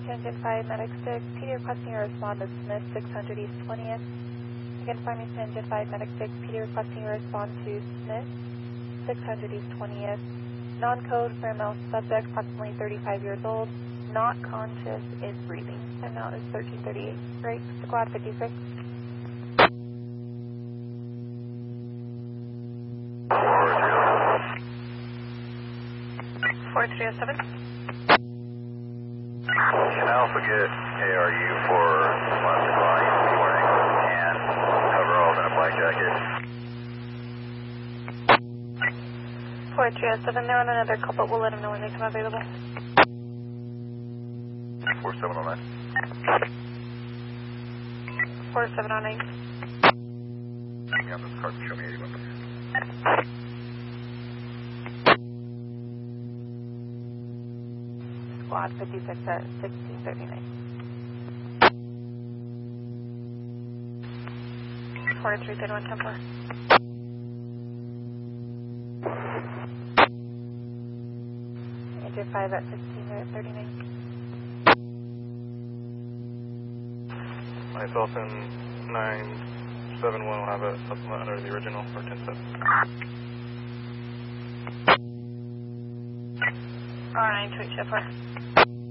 Tangent 5, Medic 6, PD requesting a respond to Smith, 600 East 20th. Again, Farming Tangent 5, Medic 6, PD requesting a respond to Smith, 600 East 20th. Non-code for a male subject, approximately 35 years old, not conscious, is breathing. Time now is 13:38. Right, squad 56. 4307. Can Alpha get ARU for plastic volume, be wearing and coveralls and a black jacket? 4307, they're on another call, but we'll let them know when they come available. 4709. 4709. Yeah, on this card, show me 81. Squad 56 at 1639. 4331 Templar. Enter 5 at 1639. Myself and 971 will have a supplement under the original for 10-7. R9 Twitch Shepard.